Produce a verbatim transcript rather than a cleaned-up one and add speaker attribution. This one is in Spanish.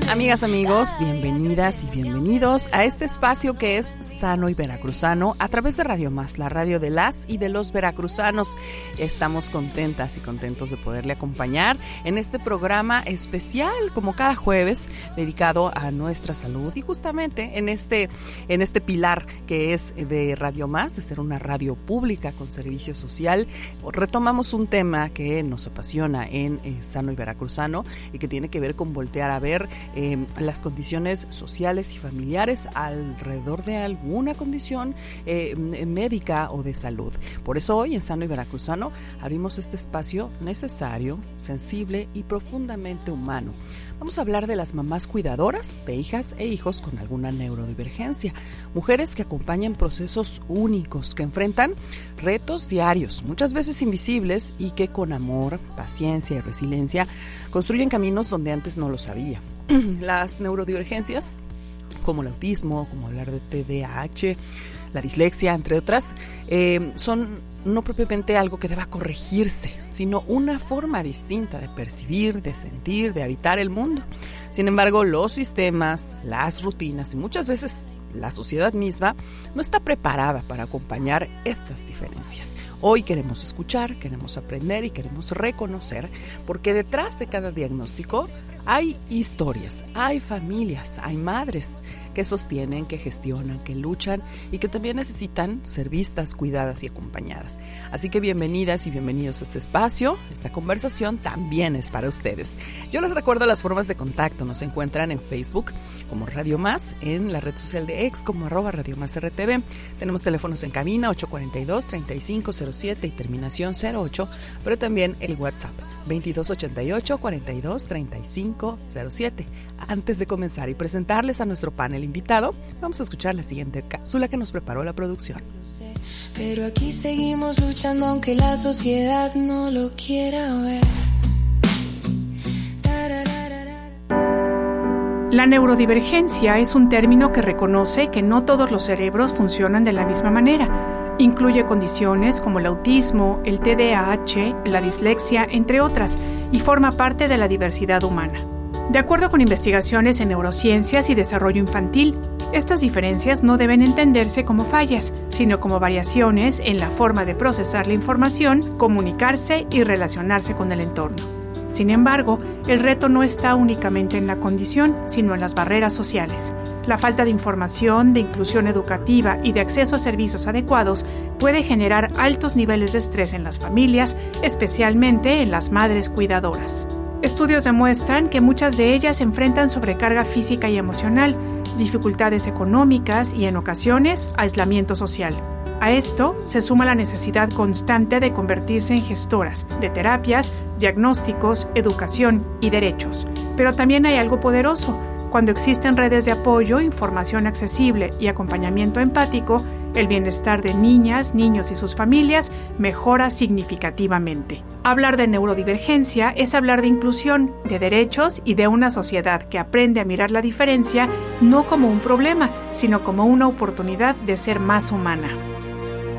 Speaker 1: Amigas, amigos, bienvenidas y bienvenidos a este espacio que es Sano y Veracruzano a través de Radio Más, la radio de las y de los veracruzanos. Estamos contentas y contentos de poderle acompañar en este programa especial, como cada jueves, dedicado a nuestra salud y justamente en este, en este pilar que es de Radio Más, de ser una radio pública con servicio social. Retomamos un tema que nos apasiona en eh, Sano y Veracruzano y que tiene que ver con voltear a ver Eh, las condiciones sociales y familiares alrededor de alguna condición eh, médica o de salud. Por eso hoy en Sano y Veracruzano abrimos este espacio necesario, sensible y profundamente humano. Vamos a hablar de las mamás cuidadoras de hijas e hijos con alguna neurodivergencia, mujeres que acompañan procesos únicos, que enfrentan retos diarios, muchas veces invisibles, y que con amor, paciencia y resiliencia construyen caminos donde antes no los había. Las neurodivergencias, como el autismo, como hablar de T D A H, la dislexia, entre otras, eh, son no propiamente algo que deba corregirse, sino una forma distinta de percibir, de sentir, de habitar el mundo. Sin embargo, los sistemas, las rutinas y muchas veces la sociedad misma no está preparada para acompañar estas diferencias. Hoy queremos escuchar, queremos aprender y queremos reconocer, porque detrás de cada diagnóstico hay historias, hay familias, hay madres que sostienen, que gestionan, que luchan y que también necesitan ser vistas, cuidadas y acompañadas. Así que bienvenidas y bienvenidos a este espacio. Esta conversación también es para ustedes. Yo les recuerdo las formas de contacto. Nos encuentran en Facebook como Radio Más, en la red social de X como arroba Radio Más R T V. Tenemos teléfonos en cabina ocho cuatro dos, tres cinco cero siete y terminación cero ocho, pero también el WhatsApp veintidós ochenta y ocho, cuarenta y dos, treinta y cinco cero siete. Antes de comenzar y presentarles a nuestro panel invitado, vamos a escuchar la siguiente cápsula que nos preparó la producción.
Speaker 2: Pero aquí seguimos luchando aunque la sociedad no lo quiera ver.
Speaker 3: La neurodivergencia es un término que reconoce que no todos los cerebros funcionan de la misma manera. Incluye condiciones como el autismo, el T D A H, la dislexia, entre otras, y forma parte de la diversidad humana. De acuerdo con investigaciones en neurociencias y desarrollo infantil, estas diferencias no deben entenderse como fallas, sino como variaciones en la forma de procesar la información, comunicarse y relacionarse con el entorno. Sin embargo, el reto no está únicamente en la condición, sino en las barreras sociales. La falta de información, de inclusión educativa y de acceso a servicios adecuados puede generar altos niveles de estrés en las familias, especialmente en las madres cuidadoras. Estudios demuestran que muchas de ellas enfrentan sobrecarga física y emocional, dificultades económicas y, en ocasiones, aislamiento social. A esto se suma la necesidad constante de convertirse en gestoras de terapias, diagnósticos, educación y derechos. Pero también hay algo poderoso. Cuando existen redes de apoyo, información accesible y acompañamiento empático, el bienestar de niñas, niños y sus familias mejora significativamente. Hablar de neurodivergencia es hablar de inclusión, de derechos y de una sociedad que aprende a mirar la diferencia no como un problema, sino como una oportunidad de ser más humana.